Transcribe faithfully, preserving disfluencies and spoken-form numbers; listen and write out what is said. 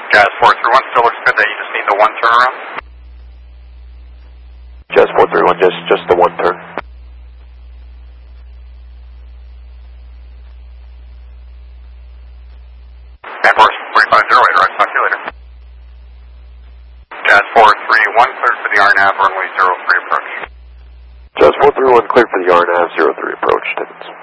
Jazz four three one still looks good there, you just need the one turnaround? Jazz four three one, just, just the one turn. Danforth three five zero, right, talk to you later. Jazz four three one, cleared for the R NAV runway zero three approach. Jazz four three one, cleared for the R NAV zero three approach, Timmins.